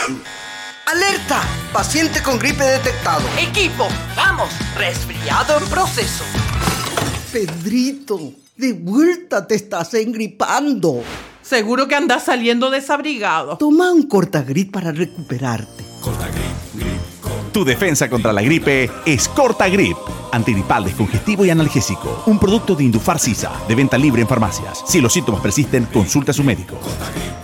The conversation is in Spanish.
¡Alerta! Paciente con gripe detectado. Equipo, vamos, resfriado en proceso. Pedrito, de vuelta te estás engripando. Seguro que andas saliendo desabrigado. Toma un Cortagrip para recuperarte. Tu defensa contra la gripe es Cortagrip. Antigripal, descongestivo y analgésico. Un producto de Indufar Sisa, de venta libre en farmacias. Si los síntomas persisten, consulta a su médico.